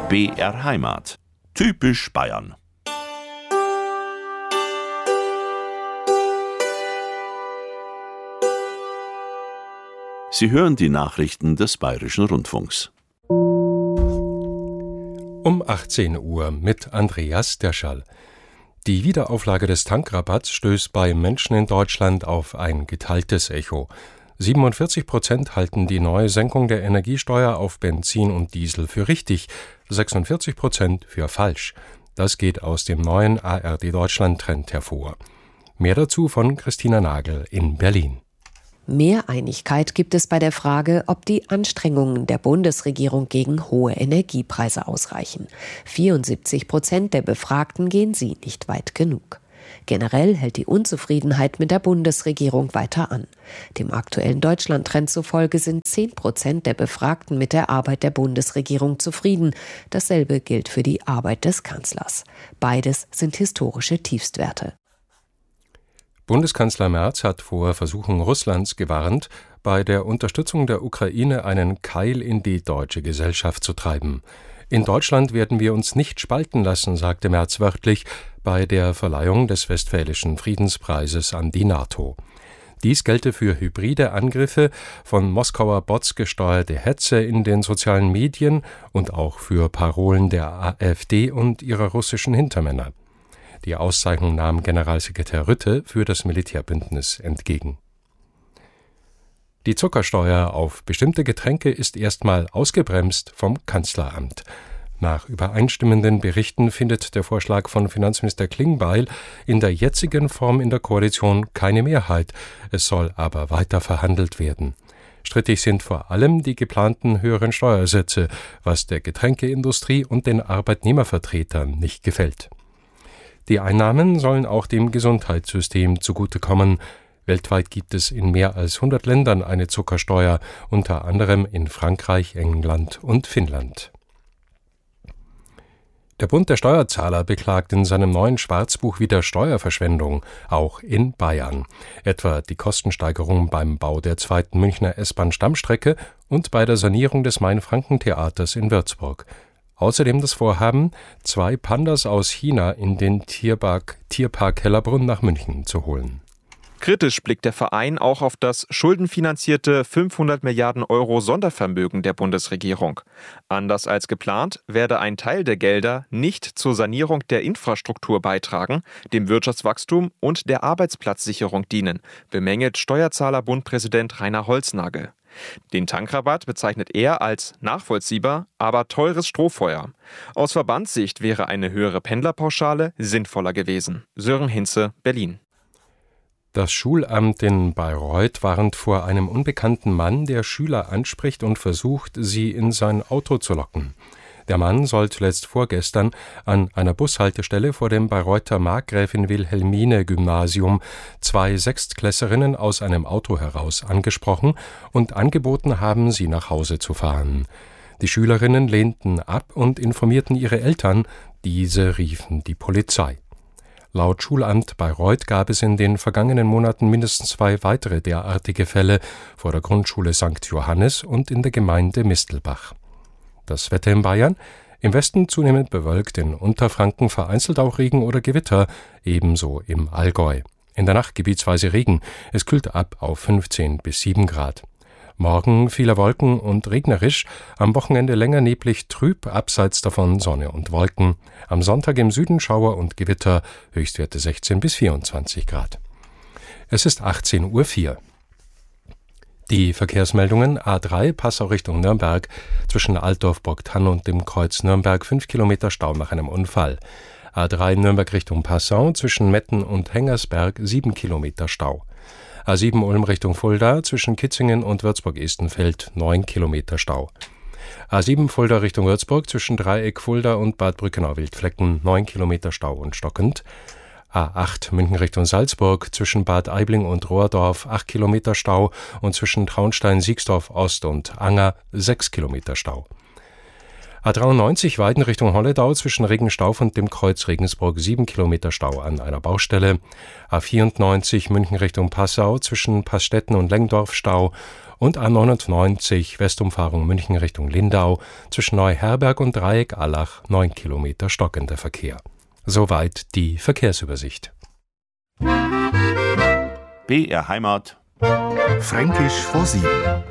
BR Heimat. Typisch Bayern. Sie hören die Nachrichten des Bayerischen Rundfunks. Um 18 Uhr mit Andreas Derschall. Die Wiederauflage des Tankrabatts stößt bei Menschen in Deutschland auf ein geteiltes Echo. 47% halten die neue Senkung der Energiesteuer auf Benzin und Diesel für richtig, 46% für falsch. Das geht aus dem neuen ARD-Deutschland-Trend hervor. Mehr dazu von Christina Nagel in Berlin. Mehr Einigkeit gibt es bei der Frage, ob die Anstrengungen der Bundesregierung gegen hohe Energiepreise ausreichen. 74% der Befragten gehen sie nicht weit genug. Generell hält die Unzufriedenheit mit der Bundesregierung weiter an. Dem aktuellen Deutschland-Trend zufolge sind 10% der Befragten mit der Arbeit der Bundesregierung zufrieden. Dasselbe gilt für die Arbeit des Kanzlers. Beides sind historische Tiefstwerte. Bundeskanzler Merz hat vor Versuchen Russlands gewarnt, bei der Unterstützung der Ukraine einen Keil in die deutsche Gesellschaft zu treiben. In Deutschland werden wir uns nicht spalten lassen, sagte Merz wörtlich bei der Verleihung des Westfälischen Friedenspreises an die NATO. Dies gelte für hybride Angriffe, von Moskauer Bots gesteuerte Hetze in den sozialen Medien und auch für Parolen der AfD und ihrer russischen Hintermänner. Die Auszeichnung nahm Generalsekretär Rütte für das Militärbündnis entgegen. Die Zuckersteuer auf bestimmte Getränke ist erstmal ausgebremst vom Kanzleramt. Nach übereinstimmenden Berichten findet der Vorschlag von Finanzminister Klingbeil in der jetzigen Form in der Koalition keine Mehrheit. Es soll aber weiter verhandelt werden. Strittig sind vor allem die geplanten höheren Steuersätze, was der Getränkeindustrie und den Arbeitnehmervertretern nicht gefällt. Die Einnahmen sollen auch dem Gesundheitssystem zugutekommen. Weltweit gibt es in mehr als 100 Ländern eine Zuckersteuer, unter anderem in Frankreich, England und Finnland. Der Bund der Steuerzahler beklagt in seinem neuen Schwarzbuch wieder Steuerverschwendung, auch in Bayern. Etwa die Kostensteigerung beim Bau der zweiten Münchner S-Bahn-Stammstrecke und bei der Sanierung des Main-Franken-Theaters in Würzburg. Außerdem das Vorhaben, 2 Pandas aus China in den Tierpark Hellerbrunn nach München zu holen. Kritisch blickt der Verein auch auf das schuldenfinanzierte 500 Milliarden Euro Sondervermögen der Bundesregierung. Anders als geplant werde ein Teil der Gelder nicht zur Sanierung der Infrastruktur beitragen, dem Wirtschaftswachstum und der Arbeitsplatzsicherung dienen, bemängelt Steuerzahlerbund-Präsident Rainer Holznagel. Den Tankrabatt bezeichnet er als nachvollziehbar, aber teures Strohfeuer. Aus Verbandssicht wäre eine höhere Pendlerpauschale sinnvoller gewesen. Sören Hinze, Berlin. Das Schulamt in Bayreuth warnt vor einem unbekannten Mann, der Schüler anspricht und versucht, sie in sein Auto zu locken. Der Mann soll zuletzt vorgestern an einer Bushaltestelle vor dem Bayreuther Markgräfin Wilhelmine Gymnasium 2 Sechstklässerinnen aus einem Auto heraus angesprochen und angeboten haben, sie nach Hause zu fahren. Die Schülerinnen lehnten ab und informierten ihre Eltern, diese riefen die Polizei. Laut Schulamt Bayreuth gab es in den vergangenen Monaten mindestens 2 weitere derartige Fälle vor der Grundschule St. Johannes und in der Gemeinde Mistelbach. Das Wetter in Bayern: im Westen zunehmend bewölkt, in Unterfranken vereinzelt auch Regen oder Gewitter, ebenso im Allgäu. In der Nacht gebietsweise Regen, es kühlt ab auf 15 bis 7 Grad. Morgen viele Wolken und regnerisch, am Wochenende länger neblig trüb, abseits davon Sonne und Wolken. Am Sonntag im Süden Schauer und Gewitter, Höchstwerte 16 bis 24 Grad. Es ist 18:04 Uhr. Die Verkehrsmeldungen: A3 Passau Richtung Nürnberg, zwischen Altdorf-Burgthann und dem Kreuz Nürnberg 5 Kilometer Stau nach einem Unfall. A3 Nürnberg Richtung Passau, zwischen Metten und Hengersberg 7 Kilometer Stau. A7 Ulm Richtung Fulda, zwischen Kitzingen und Würzburg-Estenfeld 9 Kilometer Stau. A7 Fulda Richtung Würzburg, zwischen Dreieck Fulda und Bad Brückenau-Wildflecken 9 Kilometer Stau und stockend. A8 München Richtung Salzburg, zwischen Bad Aibling und Rohrdorf 8 Kilometer Stau und zwischen Traunstein, Siegsdorf Ost und Anger 6 Kilometer Stau. A93 Weiden Richtung Holledau zwischen Regenstauf und dem Kreuz Regensburg 7 Kilometer Stau an einer Baustelle. A94 München Richtung Passau zwischen Passstetten und Lengdorf Stau. Und A99 Westumfahrung München Richtung Lindau zwischen Neuherberg und Dreieck-Allach 9 Kilometer stockender Verkehr. Soweit die Verkehrsübersicht. BR Heimat. Fränkisch vor 7.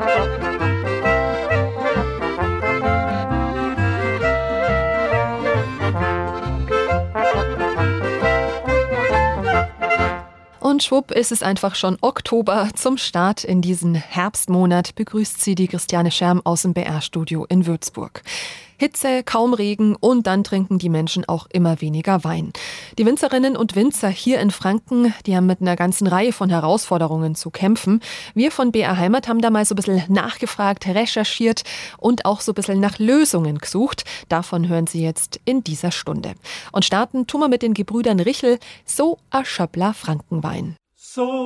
Und schwupp ist es einfach schon Oktober. Zum Start in diesen Herbstmonat begrüßt sie die Christiane Scherm aus dem BR-Studio in Würzburg. Hitze, kaum Regen und dann trinken die Menschen auch immer weniger Wein. Die Winzerinnen und Winzer hier in Franken, die haben mit einer ganzen Reihe von Herausforderungen zu kämpfen. Wir von BR Heimat haben da mal so ein bisschen nachgefragt, recherchiert und auch so ein bisschen nach Lösungen gesucht. Davon hören Sie jetzt in dieser Stunde. Und starten tun wir mit den Gebrüdern Richel, so a Schöppler Frankenwein. So